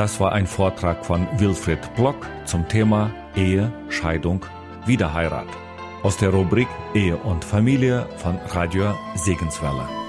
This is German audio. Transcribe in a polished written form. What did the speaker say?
Das war ein Vortrag von Wilfried Block zum Thema Ehe, Scheidung, Wiederheirat aus der Rubrik Ehe und Familie von Radio Segenswelle.